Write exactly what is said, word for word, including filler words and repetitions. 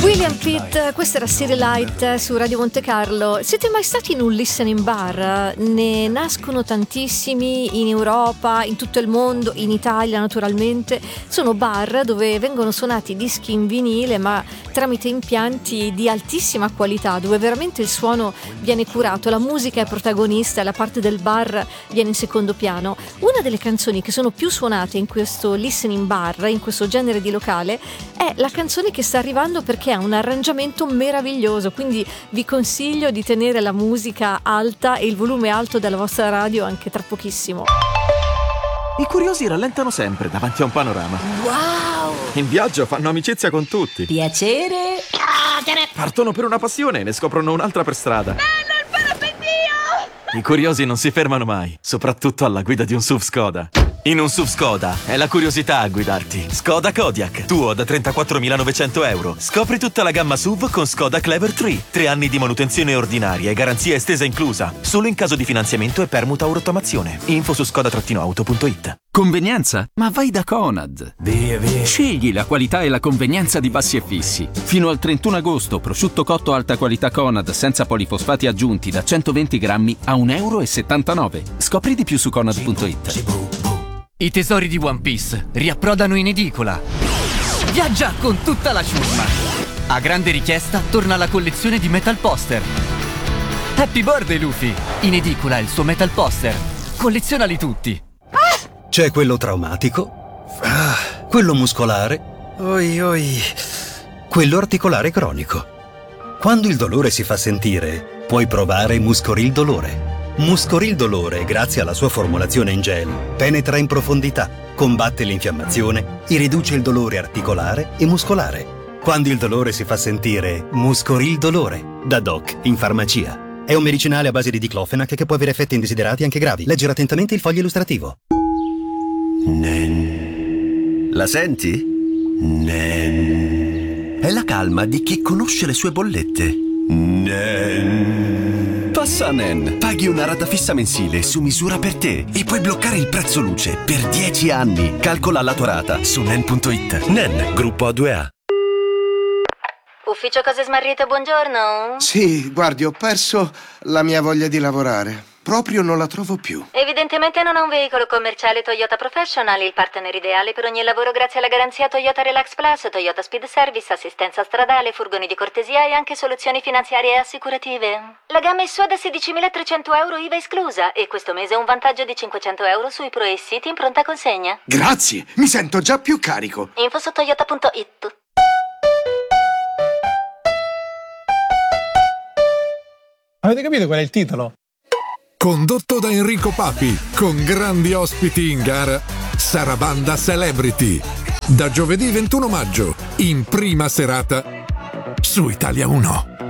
William Pitt, questa era City Light su Radio Monte Carlo. Siete mai stati in un listening bar? Ne nascono tantissimi in Europa, in tutto il mondo, in Italia naturalmente. Sono bar dove vengono suonati dischi in vinile, ma tramite impianti di altissima qualità, dove veramente il suono viene curato, la musica è protagonista e la parte del bar viene in secondo piano. Una delle canzoni che sono più suonate in questo listening bar, in questo genere di locale, è la canzone che sta arrivando perché ha un arrangiamento meraviglioso, quindi vi consiglio di tenere la musica alta e il volume alto della vostra radio anche tra pochissimo. I curiosi rallentano sempre davanti a un panorama. Wow! In viaggio fanno amicizia con tutti. Piacere. Partono per una passione e ne scoprono un'altra per strada. Bello il parapendio! I curiosi non si fermano mai, soprattutto alla guida di un S U V Skoda. In un S U V Skoda è la curiosità a guidarti. Skoda Kodiaq, tuo da trentaquattromilanovecento euro. Scopri tutta la gamma S U V con Skoda Clever tre. Tre anni di manutenzione ordinaria e garanzia estesa inclusa. Solo in caso di finanziamento e permuta o rottamazione. Info su skoda auto punto it. Convenienza? Ma vai da Conad. Via, via. Scegli la qualità e la convenienza di Bassi e Fissi. Fino al trentuno agosto, prosciutto cotto alta qualità Conad senza polifosfati aggiunti da centoventi grammi a un euro e settantanove. Scopri di più su conad punto it. I tesori di One Piece riapprodano in edicola. Viaggia con tutta la ciurma. A grande richiesta torna la collezione di Metal Poster. Happy Birthday Luffy! In edicola il suo Metal Poster. Collezionali tutti. C'è quello traumatico, ah, quello muscolare, oi oi, quello articolare cronico. Quando il dolore si fa sentire, puoi provare Muscoril Dolore. Muscoril Dolore, grazie alla sua formulazione in gel, penetra in profondità, combatte l'infiammazione e riduce il dolore articolare e muscolare. Quando il dolore si fa sentire, Muscoril Dolore, da Doc in farmacia. È un medicinale a base di diclofenac che può avere effetti indesiderati anche gravi. Leggere attentamente il foglio illustrativo. Nen. La senti? Nen. È la calma di chi conosce le sue bollette. Nen. Passa a Nen. Paghi una rata fissa mensile su misura per te e puoi bloccare il prezzo luce per dieci anni. Calcola la tua rata su nen punto it. Nen, gruppo A due A. Ufficio Cose Smarrite, buongiorno. Sì, guardi, ho perso la mia voglia di lavorare. Proprio non la trovo più. Evidentemente non ha un veicolo commerciale Toyota Professional, il partner ideale per ogni lavoro grazie alla garanzia Toyota Relax Plus, Toyota Speed Service, assistenza stradale, furgoni di cortesia e anche soluzioni finanziarie e assicurative. La gamma è sua da sedicimilatrecento euro I V A esclusa e questo mese un vantaggio di cinquecento euro sui Pro e City in pronta consegna. Grazie, mi sento già più carico. Info su toyota punto it. Avete capito qual è il titolo? Condotto da Enrico Papi, con grandi ospiti in gara, Sarabanda Celebrity. Da giovedì ventuno maggio, in prima serata, su Italia uno.